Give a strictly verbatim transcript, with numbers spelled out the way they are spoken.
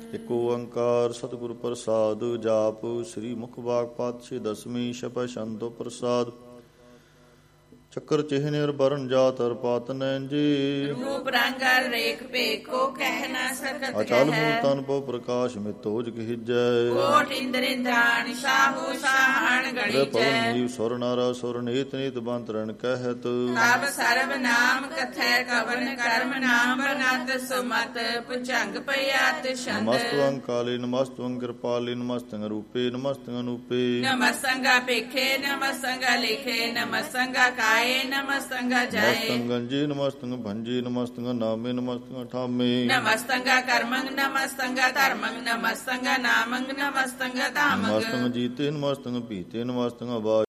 ਇਕ ਓੰਕਾਰ ਸਤਿਗੁਰ ਪ੍ਰਸਾਦ। ਜਾਪ ਸ੍ਰੀ ਮੁਖ ਬਾਗ ਪਾਤਸ਼ਾਹੀ ਦਸਵੀਂ ਸ਼ਪੈ ਛੰਦੋ ਪ੍ਰਸਾਦ। ਚੱਕਰ ਚਿਹਨ ਅਰ ਬਰਨ ਜਾਤ ਅਰ ਪਾਤ ਨੈਨ ਜੀ। ਰੂਪ ਰੰਗ ਅਰ ਰੇਖ ਭੇਖ ਕੋ ਕਹਿ ਨਾ ਸਕਤ ਅਚਲ ਕਹਿ। ਮੂਲ ਤਨ ਪਉ ਪ੍ਰਕਾਸ਼ ਮਿਤੋਜ ਕਹਿਜੈ। ਕੋਟ ਇੰਦਰ ਇੰਦਰਾਣ ਸਾਹੂ ਸਾਹਣ ਗਣੀਜੈ। ਪਵਨ ਜੀਵ ਸੁਰ ਨਾਰਾ ਸੁਰ ਨੀਤ ਨੀਤ ਬੰਤਰਣ ਕਹਿਤ। ਤਬ ਸਰਬ ਨਾਮ ਕਥੈ ਕਵਨ ਕਰਮ ਨਾਮ ਬਨਤ ਸੁਮਤ ਪੁਚੰਗ ਪਿਆਤ ਛੰਦ। ਨਮਸਤਵੰ ਕਾਲੇ ਨਮਸਤਵੰ ਕਿਰਪਾਲੇ ਨਮਸਤੰ ਰੂਪੇ ਨਮਸਤੰ ਅਨੂਪੇ। ਨਮਸੰਗਾ ਭੇਖੇ ਨਮਸੰਗਾ ਲਿਖੇ ਨਮਸੰਗਾ ਕਾਏ ਨਮਸੰਗਾ ਜਾਏ। ਨਮਸਤੰ ਗੰਜੀ ਨਮਸਤੰ ਭੰਜੀ ਨਮਸਤੰ ਨਾਮੇ ਨਮਸਤੰ ਠਾਮੇ। ਨਮਸਤੰਗਾ ਕਰਮੰ ਨਮਸਤੰਗਾ ਧਰਮੰ ਨਮਸਤੰਗਾ ਨਾਮੰ ਨਮਸਤੰਗਾ ਧਾਮੰ। ਨਮਸਤੰ ਜੀਤੇ ਨਮਸਤੰ ਪੀਤੇ ਨਮਸਤੰ ਆਵਾਜ